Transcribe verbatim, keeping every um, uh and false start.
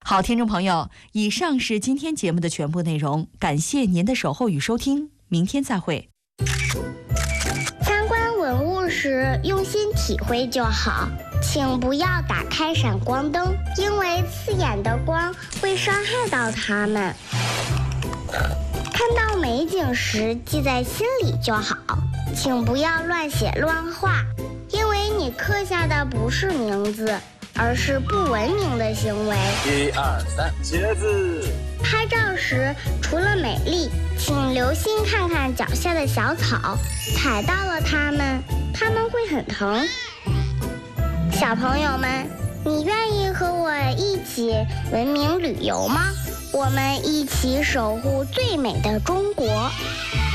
好，听众朋友，以上是今天节目的全部内容，感谢您的守候与收听，明天再会。 参观文物时用心体会就好，请不要打开闪光灯，因为刺眼的光会伤害到它们。看到美景时记在心里就好，请不要乱写乱画，因为你刻下的不是名字，而是不文明的行为。 一二三，茄子。 拍照时除了美丽，请留心看看脚下的小草，踩到了它们，它们会很疼。小朋友们，你愿意和我一起文明旅游吗？我们一起守护最美的中国。